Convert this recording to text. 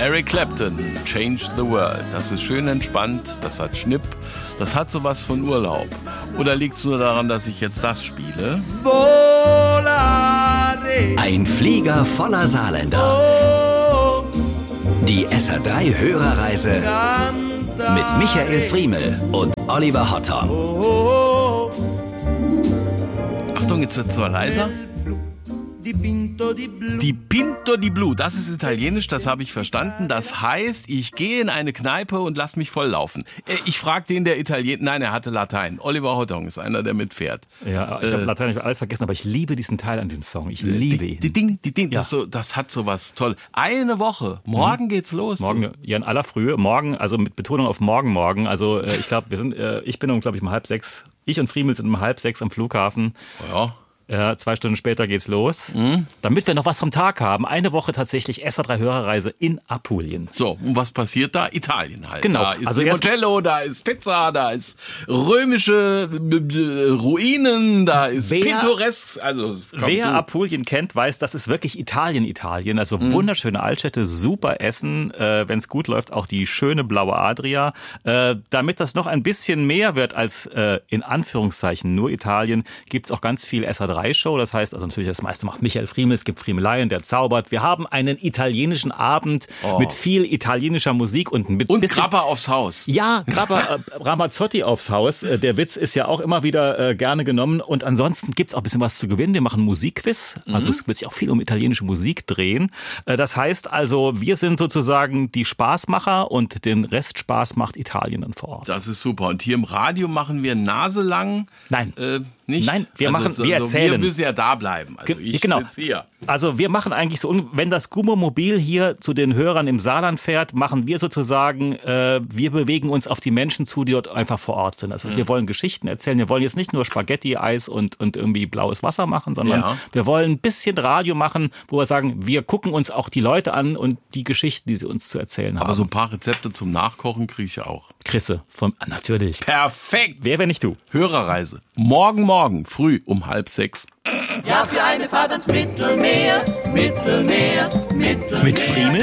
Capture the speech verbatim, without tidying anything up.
Eric Clapton, Change the World. Das ist schön entspannt, das hat Schnipp, das hat sowas von Urlaub. Oder liegt es nur daran, dass ich jetzt das spiele? Ein Flieger voller Saarländer. Die S R drei Hörerreise mit Michael Friemel und Oliver Hotton. Achtung, jetzt wird es zwar leiser. Die Pinto di Blu, das ist italienisch, das habe ich verstanden. Das heißt, ich gehe in eine Kneipe und lass mich volllaufen. Ich frage den, der Italiener, nein, er hatte Latein. Oliver Hotton ist einer, der mitfährt. Ja, ich habe äh, Latein alles vergessen, aber ich liebe diesen Teil an dem Song. Ich liebe ihn. Die Ding, die Ding, ja. das, so, das hat sowas toll. Eine Woche, morgen mhm. geht's los. Morgen, ja, in aller Frühe. Morgen, also mit Betonung auf morgen, morgen. Also äh, ich glaube, wir sind, äh, ich bin um, glaube ich, um halb sechs. Ich und Friemel sind um halb sechs am Flughafen. Ja. Ja, zwei Stunden später geht's los. Mhm. Damit wir noch was vom Tag haben. Eine Woche tatsächlich S R drei Hörerreise in Apulien. So, und was passiert da? Italien halt. Genau. Da ist also Limoncello, da ist Pizza, da ist römische Ruinen, da ist wer, pittoresk. Also, wer du. Apulien kennt, weiß, das ist wirklich Italien, Italien. Also mhm. wunderschöne Altstädte, super Essen. Äh, Wenn es gut läuft, auch die schöne blaue Adria. Äh, damit das noch ein bisschen mehr wird als äh, in Anführungszeichen nur Italien, gibt's auch ganz viel S R drei Show, das heißt, also natürlich das meiste macht Michael Friemel, es gibt Friemeleien, der zaubert. Wir haben einen italienischen Abend oh. mit viel italienischer Musik und mit und Grappa aufs Haus. Ja, Grappa äh, Ramazzotti aufs Haus. Äh, der Witz ist ja auch immer wieder äh, gerne genommen und ansonsten gibt's auch ein bisschen was zu gewinnen. Wir machen Musikquiz, also mhm. es wird sich auch viel um italienische Musik drehen. Äh, das heißt also, wir sind sozusagen die Spaßmacher und den Rest Spaß macht Italien dann vor Ort. Das ist super. Und hier im Radio machen wir naselang. Nein. Äh, Nicht? Nein, wir also, machen, so, wir erzählen. Wir müssen ja da bleiben. Also ich genau. sitze hier. Also wir machen eigentlich so, wenn das Gummomobil hier zu den Hörern im Saarland fährt, machen wir sozusagen, äh, wir bewegen uns auf die Menschen zu, die dort einfach vor Ort sind. Also mhm. wir wollen Geschichten erzählen. Wir wollen jetzt nicht nur Spaghetti, Eis und, und irgendwie blaues Wasser machen, sondern ja. wir wollen ein bisschen Radio machen, wo wir sagen, wir gucken uns auch die Leute an und die Geschichten, die sie uns zu erzählen haben. Aber so ein paar Rezepte zum Nachkochen kriege ich auch. Chrisse, von, natürlich. Perfekt. Wer, wenn nicht du? Hörerreise. Morgen, morgen, früh um halb sechs. Ja, für eine Fahrt ans Mittelmeer, Mittelmeer, Mittelmeer. Mit Friemel